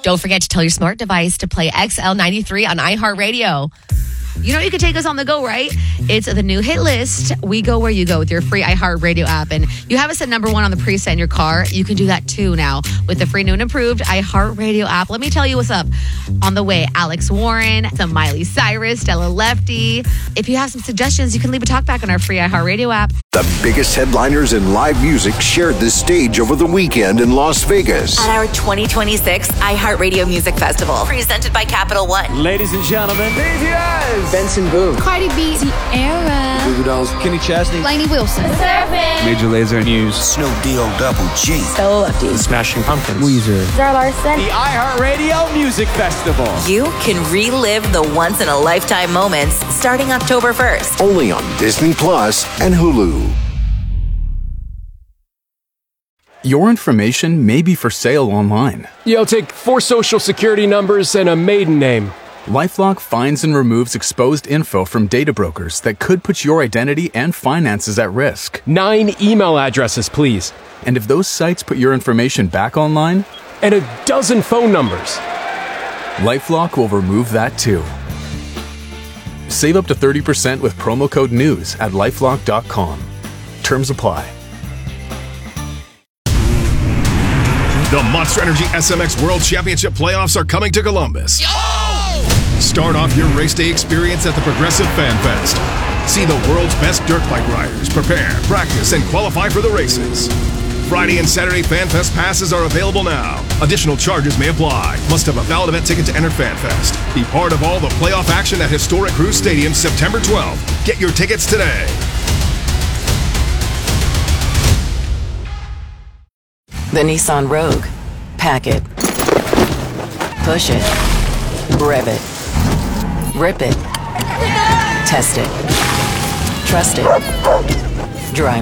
Don't forget to tell your smart device to play XL93 on iHeartRadio. You know you can take us on the go, right? It's the new hit list. We go where you go with your free iHeartRadio app. And you have us at number one on the preset in your car. You can do that too now with the free new and improved iHeartRadio app. Let me tell you what's up. On the way, Alex Warren, some Miley Cyrus, Stella Lefty. If you have some suggestions, you can leave a talkback on our free iHeartRadio app. The biggest headliners in live music shared this stage over the weekend in Las Vegas. At our 2026 iHeartRadio Music Festival, presented by Capital One. Ladies and gentlemen, BTS, Benson Boone, Cardi B, Sierra, Goo Goo Dolls, Kenny Chesney, Lainey Wilson, Major Lazer, Muse, Snoop Double G, Stella Lefty, Smashing Pumpkins, Weezer, Zara Larson. the iHeartRadio Music Festival. You can relive the once-in-a-lifetime moments starting October 1st. Only on Disney Plus and Hulu. Your information may be for sale online. I'll take 4 social security numbers and a maiden name. LifeLock finds and removes exposed info from data brokers that could put your identity and finances at risk. 9 email addresses, please. And if those sites put your information back online, And a dozen phone numbers. LifeLock will remove that too. Save up to 30% with promo code NEWS at LifeLock.com. Terms apply. The Monster Energy SMX World Championship playoffs are coming to Columbus. Start off your race day experience at the Progressive Fan Fest. See the world's best dirt bike riders prepare, practice, and qualify for the races. Friday and Saturday Fan Fest passes are available now. Additional charges may apply. Must have a valid event ticket to enter Fan Fest. Be part of all the playoff action at historic Cruise Stadium September 12th. Get your tickets today. The Nissan Rogue. Pack it. Push it. Rev it. Rip it. Test it. Trust it. Drive